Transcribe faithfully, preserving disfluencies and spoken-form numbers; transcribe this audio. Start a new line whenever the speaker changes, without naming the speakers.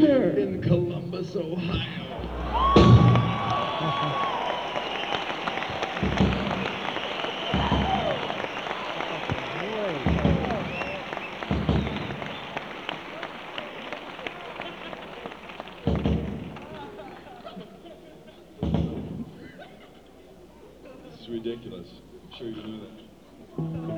here in Columbus, Ohio. It's ridiculous. I'm sure you knew that.